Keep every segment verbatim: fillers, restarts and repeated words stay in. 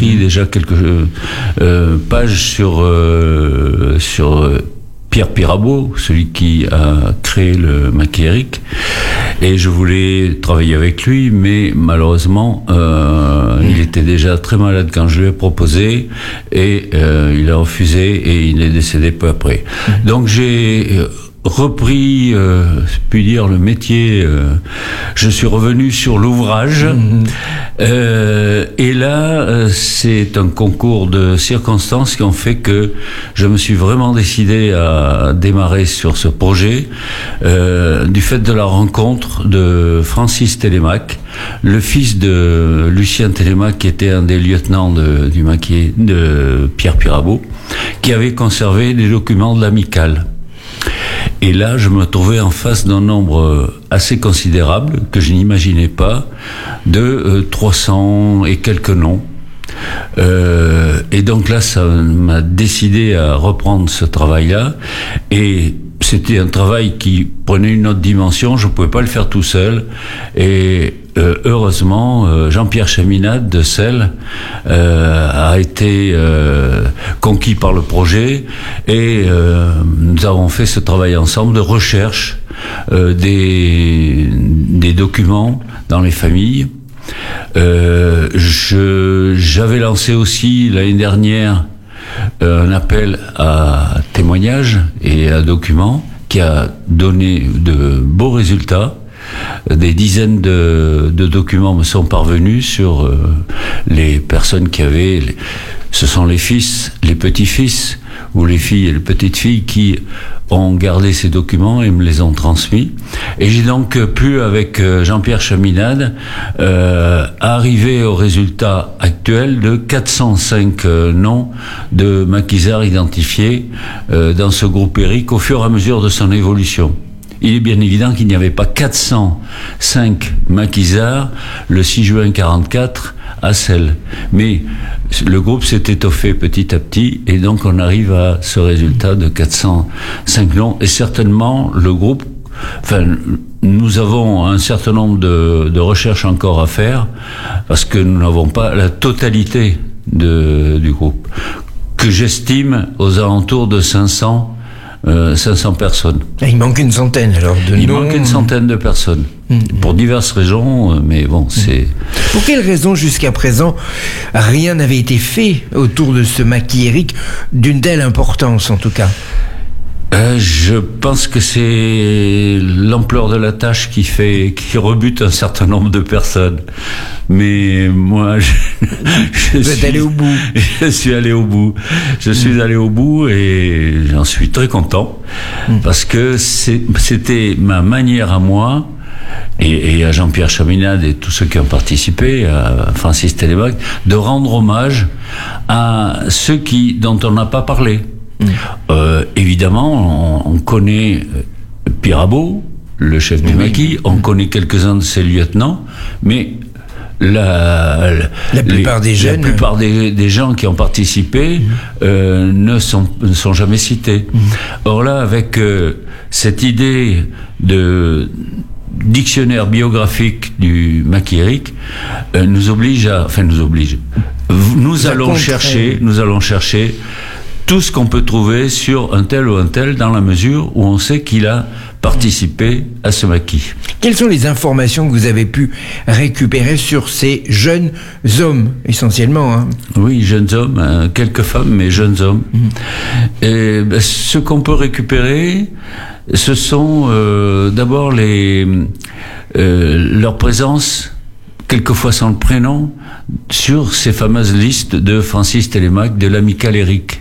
écrit déjà quelques euh, pages sur euh, sur Pierre Pirabeau, celui qui a créé le Maquis Éric, et je voulais travailler avec lui, mais malheureusement, euh, mmh. il était déjà très malade quand je lui ai proposé, et euh, il a refusé, et il est décédé peu après. Mmh. Donc j'ai repris, euh, puis dire, le métier. Euh, je suis revenu sur l'ouvrage, mmh. euh, et là, euh, c'est un concours de circonstances qui ont fait que je me suis vraiment décidé à démarrer sur ce projet, euh, du fait de la rencontre de Francis Télémaque, le fils de Lucien Télémaque, qui était un des lieutenants de, du maquis de Pierre Pirabeau, qui avait conservé des documents de l'amicale. Et là, je me trouvais en face d'un nombre assez considérable, que je n'imaginais pas, de euh, trois cents et quelques noms. Euh, et donc là, ça m'a décidé à reprendre ce travail-là. Et c'était un travail qui prenait une autre dimension, je ne pouvais pas le faire tout seul. Et euh, heureusement, euh, Jean-Pierre Chaminade de Celles euh, a été euh, conquis par le projet, et euh, nous avons fait ce travail ensemble de recherche euh, des, des documents dans les familles. Euh, je, j'avais lancé aussi l'année dernière euh, un appel à témoignages et à documents qui a donné de beaux résultats. Des dizaines de, de documents me sont parvenus sur euh, les personnes qui avaient... Les, ce sont les fils, les petits-fils, ou les filles et les petites-filles qui ont gardé ces documents et me les ont transmis. Et j'ai donc pu, avec Jean-Pierre Chaminade, euh, arriver au résultat actuel de quatre cent cinq euh, noms de maquisards identifiés euh, dans ce groupe Éric au fur et à mesure de son évolution. Il est bien évident qu'il n'y avait pas quatre cent cinq maquisards le six juin quarante-quatre à Celles. Mais le groupe s'est étoffé petit à petit, et donc on arrive à ce résultat de quatre cent cinq noms. Et certainement, le groupe, enfin, nous avons un certain nombre de, de recherches encore à faire, parce que nous n'avons pas la totalité de, du groupe, que j'estime aux alentours de cinq cents Euh, cinq cents personnes. Il manque une centaine alors de Il noms. manque une centaine de personnes. Mmh. Pour diverses raisons, mais bon, c'est... Pour quelles raisons jusqu'à présent rien n'avait été fait autour de ce Maquis Éric d'une telle importance en tout cas? Euh, je pense que c'est l'ampleur de la tâche qui fait, qui rebute un certain nombre de personnes. Mais moi, je, je Vous suis êtes allé au bout. Je suis allé au bout. Je suis mmh. allé au bout, et j'en suis très content, mmh. parce que c'est, c'était ma manière à moi, et, et à Jean-Pierre Chaminade et tous ceux qui ont participé, à Francis Télémaque, de rendre hommage à ceux qui, dont on n'a pas parlé. Euh, évidemment, on, on connaît Pirabeau, le chef du oui. maquis, on connaît quelques-uns de ses lieutenants, mais la, la plupart, les, des, jeunes. La plupart des, des gens qui ont participé mmh. euh, ne, sont, ne sont jamais cités. Mmh. Or là, avec euh, cette idée de dictionnaire biographique du Maquis Éric, euh, nous oblige à, enfin nous oblige, nous Ça allons chercher, nous allons chercher tout ce qu'on peut trouver sur un tel ou un tel, dans la mesure où on sait qu'il a participé à ce maquis. Quelles sont les informations que vous avez pu récupérer sur ces jeunes hommes, essentiellement hein? Oui, jeunes hommes, hein, quelques femmes, mais jeunes hommes. Mmh. Et ben, ce qu'on peut récupérer, ce sont euh, d'abord les, euh, leur présence, quelquefois sans le prénom, sur ces fameuses listes de Francis Télémaque, de l'amicale Éric.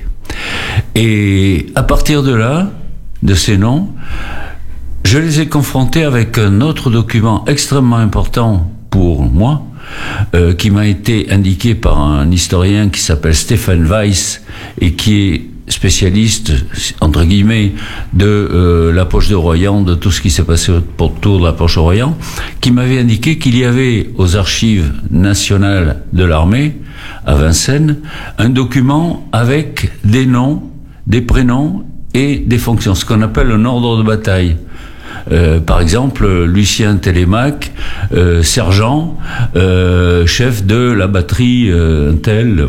Et à partir de là, de ces noms, je les ai confrontés avec un autre document extrêmement important pour moi, euh, qui m'a été indiqué par un historien qui s'appelle Stéphane Weiss, et qui est spécialiste, entre guillemets, de euh, la poche de Royan, de tout ce qui s'est passé autour de la poche de Royan, qui m'avait indiqué qu'il y avait aux archives nationales de l'armée, à Vincennes, un document avec des noms, des prénoms et des fonctions, ce qu'on appelle un ordre de bataille. Euh, par exemple, Lucien Télémaque, euh, sergent, euh, chef de la batterie euh, tel,